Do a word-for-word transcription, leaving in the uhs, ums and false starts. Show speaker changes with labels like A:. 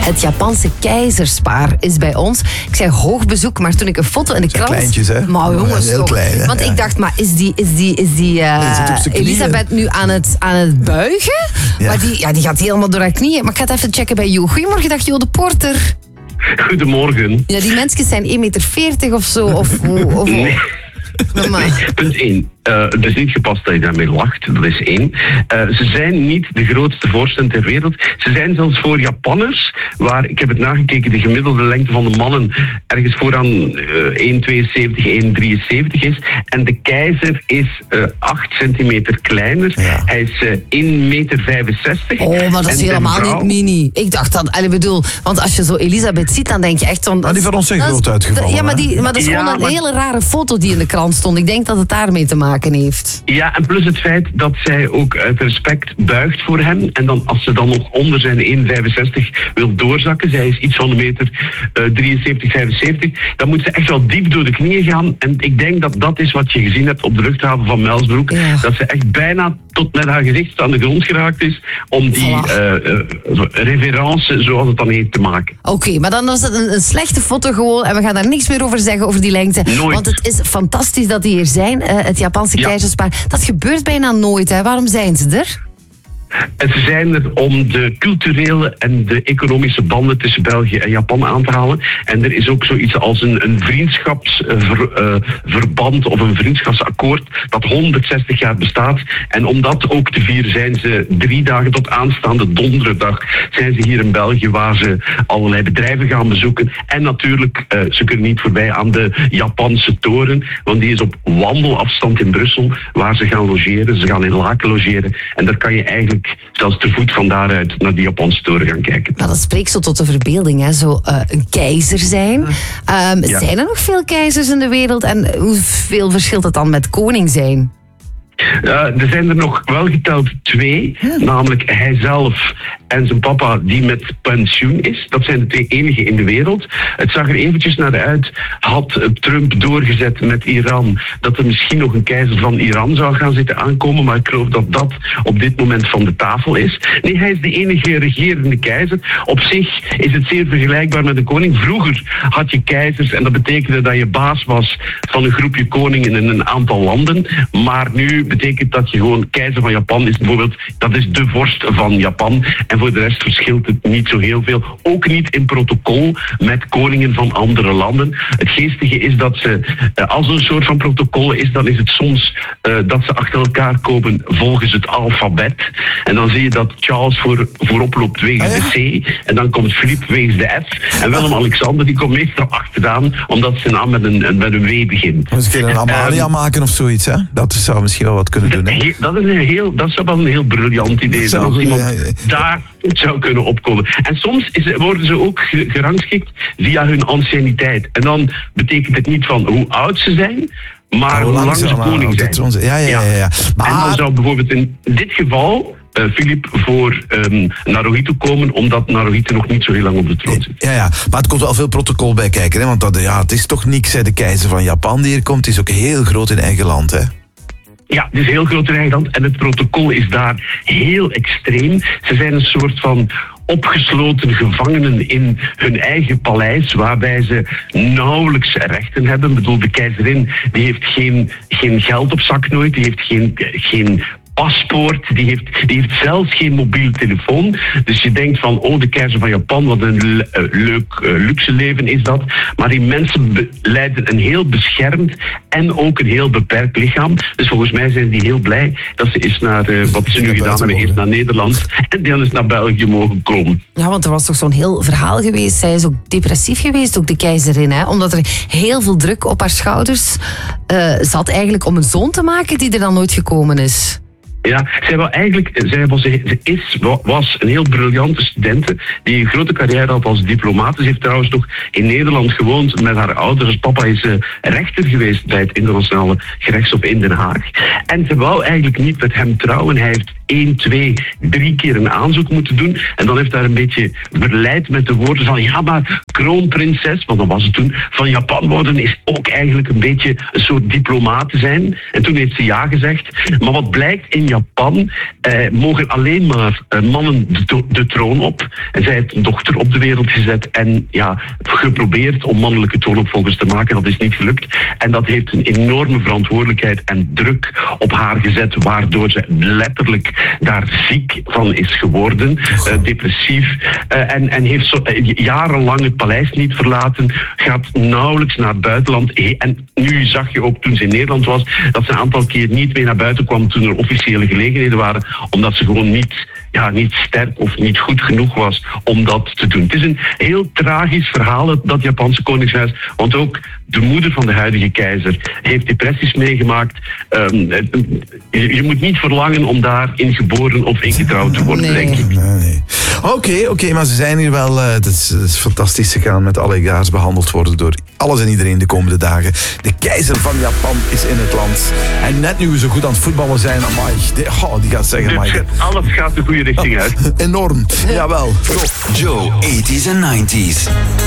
A: Het Japanse keizerspaar is bij ons. Ik zei hoog bezoek, maar toen ik een foto in de krant...
B: Kleintjes, hè?
A: Maar jongens,
B: ja, heel
A: toch.
B: klein, hè?
A: Want
B: ja.
A: ik dacht, maar is die, is die, is die uh, Elisabeth nu aan het, aan het buigen? Ja. Maar die, ja, die gaat helemaal door haar knieën. Maar ik ga het even checken bij Jo. Goedemorgen, dag Jo de Porter.
C: Goedemorgen.
A: Ja, die mensjes zijn één meter veertig of zo. Of, of, of,
C: nee.
A: nee.
C: Punt één. Uh, het is niet gepast dat je daarmee lacht, dat is één. Uh, ze zijn niet de grootste voorstelling ter wereld. Ze zijn zelfs voor Japanners, waar, ik heb het nagekeken, de gemiddelde lengte van de mannen ergens vooraan uh, één tweeënzeventig, één drieënzeventig is. En de keizer is uh, acht centimeter kleiner. Ja. Hij is uh, één meter vijfenzestig.
A: Oh, maar dat is helemaal vrouw... niet mini. Ik dacht dat, ik bedoel, want als je zo Elisabeth ziet, dan denk je echt van...
B: Maar die van ons zijn groot uitgevallen.
A: Ja, maar, die, maar dat is ja, gewoon een maar... hele rare foto die in de krant stond. Ik denk dat het daarmee te maken heeft.
C: Ja, en plus het feit dat zij ook uit respect buigt voor hem. En dan als ze dan nog onder zijn één vijfenzestig wil doorzakken, zij is iets van een meter uh, drieënzeventig, vijfenzeventig, dan moet ze echt wel diep door de knieën gaan. En ik denk dat dat is wat je gezien hebt op de luchthaven van Melsbroek. Ja. Dat ze echt bijna tot met haar gezicht aan de grond geraakt is om die uh, uh, reverence, zoals het dan heet, te maken.
A: Oké, okay, maar dan was het een, een slechte foto gewoon en we gaan daar niks meer over zeggen, over die lengte.
C: Nooit.
A: Want het is fantastisch dat die hier zijn, uh, het Japanse
C: ja.
A: keizerspaar. Dat gebeurt bijna nooit, hè? Waarom zijn ze er?
C: En ze zijn er om de culturele en de economische banden tussen België en Japan aan te halen. En er is ook zoiets als een, een vriendschapsverband uh, of een vriendschapsakkoord dat honderdzestig jaar bestaat. En om dat ook te vieren zijn ze drie dagen tot aanstaande donderdag zijn ze hier in België, waar ze allerlei bedrijven gaan bezoeken. En natuurlijk, uh, ze kunnen niet voorbij aan de Japanse toren, want die is op wandelafstand in Brussel, waar ze gaan logeren. Ze gaan in Laken logeren. En daar kan je eigenlijk zelfs te voet van daaruit naar die Japanse toren gaan kijken.
A: Nou, dat spreekt zo tot de verbeelding, hè? Zo uh, een keizer zijn. Um, ja. Zijn er nog veel keizers in de wereld en hoeveel verschilt het dan met koning zijn?
C: Uh, er zijn er nog wel geteld twee, ja. Namelijk hijzelf en zijn papa die met pensioen is. Dat zijn de twee enige in de wereld. Het zag er eventjes naar uit, had Trump doorgezet met Iran, dat er misschien nog een keizer van Iran zou gaan zitten aankomen, maar ik geloof dat dat op dit moment van de tafel is. Nee, hij is de enige regerende keizer. Op zich is het zeer vergelijkbaar met een koning. Vroeger had je keizers en dat betekende dat je baas was van een groepje koningen in een aantal landen, maar nu betekent dat je gewoon keizer van Japan is bijvoorbeeld, dat is de vorst van Japan. En voor de rest verschilt het niet zo heel veel. Ook niet in protocol met koningen van andere landen. Het geestige is dat ze, als er een soort van protocol is, dan is het soms uh, dat ze achter elkaar komen volgens het alfabet. En dan zie je dat Charles voor, voorop loopt wegens de C. En dan komt Philippe wegens de F. En Willem-Alexander die komt meestal achteraan, omdat zijn naam met een, met een W begint.
B: Dus kun je een Amalia um, maken of zoiets, hè? Dat zou misschien wel wat kunnen doen, hè?
C: Dat is, een heel, dat zou wel een heel briljant idee zijn. Als iemand ja, ja. daar zou kunnen opkomen. En soms is, worden ze ook gerangschikt via hun anciëniteit. En dan betekent het niet van hoe oud ze zijn, maar hoe lang ze koning zijn.
B: Ja, ja, ja, ja. Maar...
C: En dan zou bijvoorbeeld in dit geval uh, Philippe voor um, Naruhito komen, omdat Naruhito nog niet zo heel lang op de troon zit.
B: Ja, ja, maar het komt wel veel protocol bij kijken, hè? Want dat, ja, het is toch niks, hè, de keizer van Japan die hier komt. Het is ook heel groot in eigen land, hè?
C: Ja, het is heel groot in eigen land en het protocol is daar heel extreem. Ze zijn een soort van opgesloten gevangenen in hun eigen paleis, waarbij ze nauwelijks rechten hebben. Ik bedoel, de keizerin die heeft geen, geen geld op zak nooit, die heeft geen, geen paspoort, die heeft, die heeft zelfs geen mobiele telefoon. Dus je denkt van, oh, de keizer van Japan, wat een le- uh, leuk uh, luxe leven is dat. Maar die mensen be- leiden een heel beschermd en ook een heel beperkt lichaam. Dus volgens mij zijn die heel blij dat ze is naar, uh, wat ze nu gedaan hebben, eerst naar Nederland en dan is naar België mogen komen.
A: Ja, want er was toch zo'n heel verhaal geweest. Zij is ook depressief geweest, ook de keizerin, hè? Omdat er heel veel druk op haar schouders uh, zat eigenlijk om een zoon te maken die er dan nooit gekomen is.
C: Ja, zij, was eigenlijk, zij was, ze is, was een heel briljante studente die een grote carrière had als diplomaat. Ze heeft trouwens nog in Nederland gewoond met haar ouders. Papa is uh, rechter geweest bij het internationale gerechtshof in Den Haag. En ze wou eigenlijk niet met hem trouwen. Hij heeft één, twee, drie keer een aanzoek moeten doen. En dan heeft hij een beetje verleid met de woorden van ja, maar kroonprinses, want dat was het toen, van Japan worden is ook eigenlijk een beetje een soort diplomaat te zijn. En toen heeft ze ja gezegd. Maar wat blijkt, in Japan eh, mogen alleen maar eh, mannen de, de troon op. En zij heeft een dochter op de wereld gezet en ja, geprobeerd om mannelijke troonopvolgers te maken. Dat is niet gelukt. En dat heeft een enorme verantwoordelijkheid en druk op haar gezet, waardoor ze letterlijk daar ziek van is geworden, uh, depressief, uh, en, en heeft zo, uh, jarenlang het paleis niet verlaten, gaat nauwelijks naar het buitenland. En nu zag je ook toen ze in Nederland was, dat ze een aantal keer niet meer naar buiten kwam toen er officiële gelegenheden waren, omdat ze gewoon niet, ja, niet sterk of niet goed genoeg was om dat te doen. Het is een heel tragisch verhaal, dat Japanse koningshuis, want ook de moeder van de huidige keizer heeft depressies meegemaakt. Um, je, je moet niet verlangen om daarin geboren of ingetrouwd te worden,
A: Nee.
C: denk ik.
B: Nee, nee. Oké, okay, oké, okay, maar ze zijn hier wel... Uh, het, is, het is fantastisch. Ze gaan met allegaars behandeld worden door alles en iedereen de komende dagen. De keizer van Japan is in het land. En net nu we zo goed aan het voetballen zijn, amai, die, oh, die gaat zeggen...
C: Dus
B: amai,
C: alles gaat de goede richting uit.
B: enorm, jawel.
D: Joe, eighties and nineties.